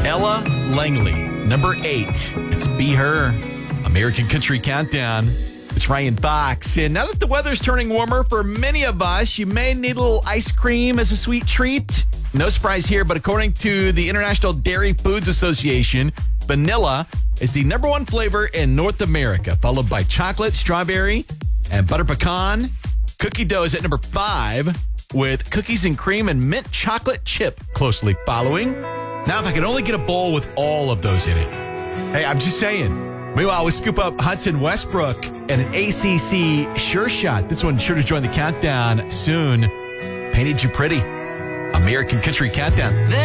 Ella Langley, number 8. It's Be Her. American Country Countdown. It's Ryan Fox. And now that the weather's turning warmer for many of us, you may need a little ice cream as a sweet treat. No surprise here, but according to the International Dairy Foods Association, vanilla is the number 1 flavor in North America, followed by chocolate, strawberry, and butter pecan. Cookie dough is at number 5, with cookies and cream and mint chocolate chip closely following. Now, if I could only get a bowl with all of those in it. Hey, I'm just saying. Meanwhile, we scoop up Hudson Westbrook and an ACC Sure Shot. This one sure to join the countdown soon. Painted You Pretty. American Country Countdown.